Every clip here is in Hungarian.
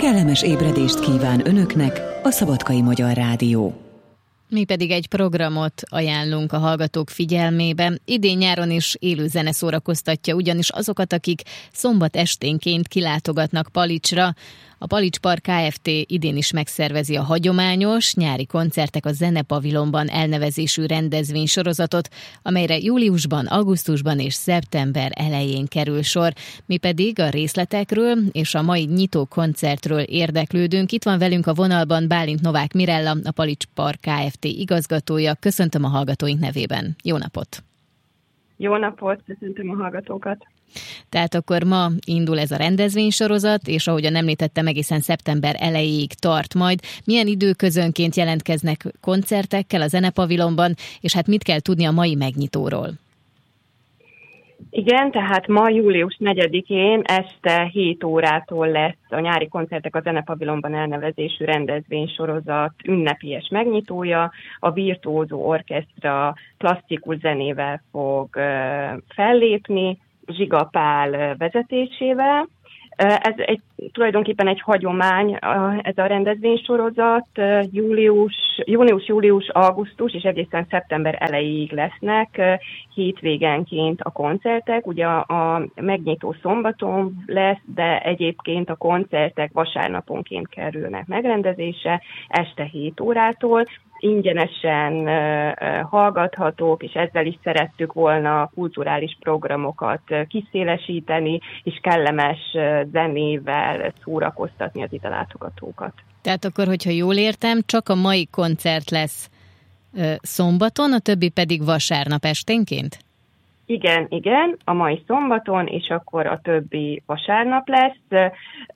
kellemes ébredést kíván Önöknek a Szabadkai Magyar Rádió. Mi pedig egy programot ajánlunk a hallgatók figyelmébe. Idén nyáron is élő zene szórakoztatja ugyanis azokat, akik szombat esténként kilátogatnak Palicsra. A Palics Park Kft. Idén is megszervezi a hagyományos nyári koncertek a Zenepavilonban elnevezésű rendezvénysorozatot, amelyre júliusban, augusztusban és szeptember elején kerül sor. Mi pedig a részletekről és a mai nyitó koncertről érdeklődünk. Itt van velünk a vonalban Bálint Novák Mirella, a Palics Park Kft. Igazgatója. Köszöntöm a hallgatóink nevében. Jó napot! Jó napot, köszöntöm a hallgatókat! Tehát akkor ma indul ez a rendezvénysorozat, és ahogyan említettem, egészen szeptember elejéig tart majd. Milyen időközönként jelentkeznek koncertekkel a Zenepavilonban, és hát mit kell tudni a mai megnyitóról? Igen, tehát ma július 4-én este 7 órától lesz a nyári koncertek a Zenepavilonban elnevezésű rendezvénysorozat ünnepélyes megnyitója. A Virtuózó Orkesztra klasszikus zenével fog fellépni, Zsiga Pál vezetésével. Ez tulajdonképpen egy hagyomány, ez a rendezvénysorozat. Június, augusztus és egészen szeptember elejéig lesznek hétvégenként a koncertek. Ugye a megnyitó szombaton lesz, de egyébként a koncertek vasárnaponként kerülnek megrendezésre este 7 órától. Ingyenesen hallgathatók, és ezzel is szerettük volna a kulturális programokat kiszélesíteni, és kellemes zenével szórakoztatni az ide látogatókat. Tehát akkor, hogyha jól értem, csak a mai koncert lesz szombaton, a többi pedig vasárnap esténként? Igen, a mai szombaton, és akkor a többi vasárnap lesz.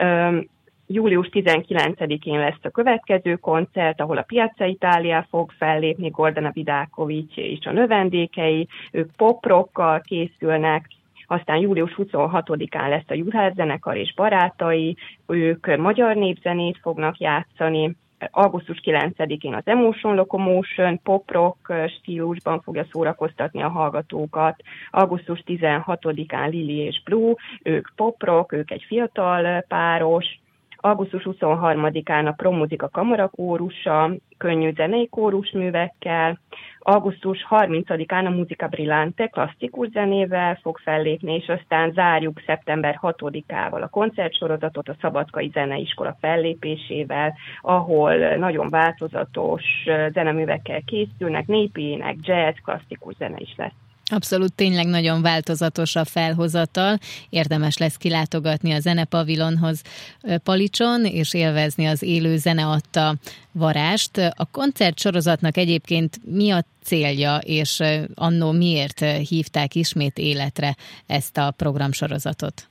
Július 19-én lesz a következő koncert, ahol a Piazza Italia fog fellépni, Gordana Vidákovics és a növendékei, ők pop-rockkal készülnek, aztán július 26-án lesz a Juhász zenekar és barátai, ők magyar népzenét fognak játszani, augusztus 9-én az Emotion Locomotion pop-rock stílusban fogja szórakoztatni a hallgatókat. Augusztus 16-án Lili és Blue, ők pop-rock, ők egy fiatal páros. Augusztus 23-án a Promuzika kamarakórusa, könnyű zenei kórusművekkel. Augusztus 30-án a Musica Brillante klasszikus zenével fog fellépni, és aztán zárjuk szeptember 6-ával a koncertsorozatot a Szabadkai Zeneiskola fellépésével, ahol nagyon változatos zeneművekkel készülnek, népi ének, jazz, klasszikus zene is lesz. Abszolút, tényleg nagyon változatos a felhozatal. Érdemes lesz kilátogatni a Zenepavilonhoz Palicson, és élvezni az élő zene adta varást. A koncertsorozatnak egyébként mi a célja, és annó miért hívták ismét életre ezt a programsorozatot?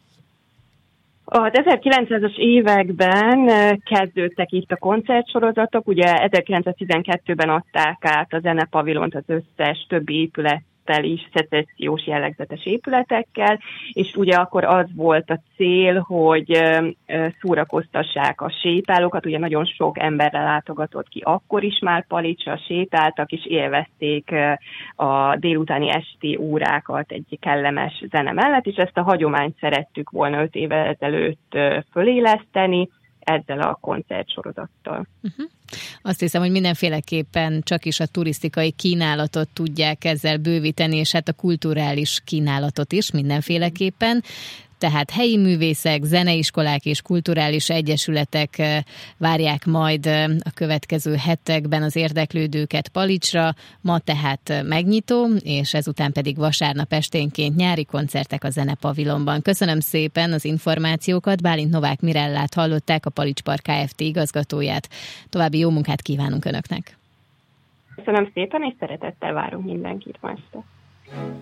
Az 1900-as években kezdődtek itt a koncertsorozatok, ugye 1912-ben adták át a Zenepavilont az összes többi épület is szecessziós jellegzetes épületekkel, és ugye akkor az volt a cél, hogy szórakoztassák a sétálókat, ugye nagyon sok emberre látogatott ki akkor is már Palicsra, sétáltak, és élvezték a délutáni esti órákat egy kellemes zene mellett, és ezt a hagyományt szerettük volna 5 évvel ezelőtt föléleszteni ezzel a koncertsorozattal. Azt hiszem, hogy mindenféleképpen csak is a turisztikai kínálatot tudják ezzel bővíteni, és hát a kulturális kínálatot is mindenféleképpen. Tehát helyi művészek, zeneiskolák és kulturális egyesületek várják majd a következő hetekben az érdeklődőket Palicsra. Ma tehát megnyitó, és ezután pedig vasárnap esténként nyári koncertek a Zenepavilonban. Köszönöm szépen az információkat. Bálint Novák Mirellát hallották, a Palics Park Kft. Igazgatóját. További jó munkát kívánunk Önöknek! Köszönöm szépen, és szeretettel várunk mindenkit ma este.